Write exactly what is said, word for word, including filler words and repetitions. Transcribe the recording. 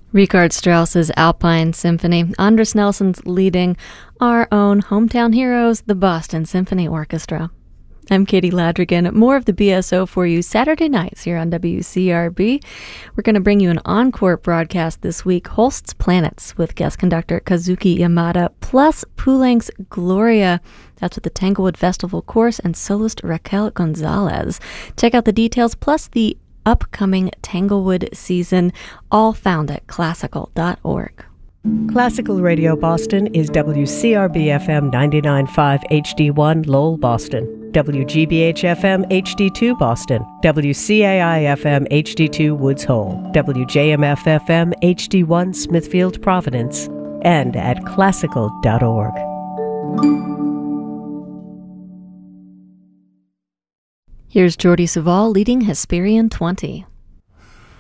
Richard Strauss's Alpine Symphony. Andres Nelson's leading our own hometown heroes, the Boston Symphony Orchestra. I'm Katie Ladrigan. More of the B S O for you Saturday nights here on W C R B. We're going to bring you an encore broadcast this week, Holst's Planets, with guest conductor Kazuki Yamada, plus Poulenc's Gloria. That's with the Tanglewood Festival Chorus and soloist Raquel Gonzalez. Check out the details, plus the upcoming Tanglewood season, all found at classical dot org. Classical Radio Boston is W C R B F M ninety-nine point five H D one Lowell, Boston, W G B H F M H D two Boston, W C A I F M H D two Woods Hole, W J M F F M H D one Smithfield, Providence, and at classical dot org. Here's Jordi Savall leading Hesperian twenty.